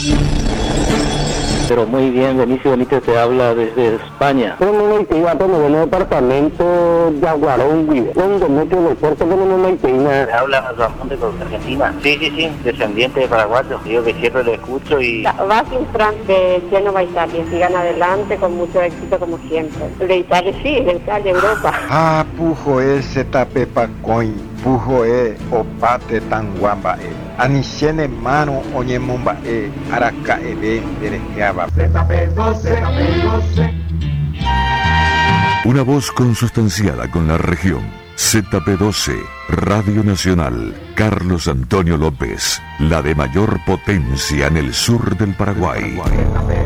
Pero muy bien, Benicio Benítez te habla desde España. Tenemos una Haití, tenemos un departamento de Aguarón, donde muchos del puerto tenemos una Haití. Te habla Ramón de Argentina. Sí, descendiente de paraguayo. Digo que siempre lo escucho y... Racing Frank de Génova, Italia. Sigan adelante con mucho éxito como siempre. De Italia sí, de Italia, Europa. Pujo ese tapepa coin. Pujo opate tanguamba Anishene mano oñemomba araka ebe derejeaba. Una voz consustanciada con la región. ZP12, Radio Nacional, Carlos Antonio López, la de mayor potencia en el sur del Paraguay.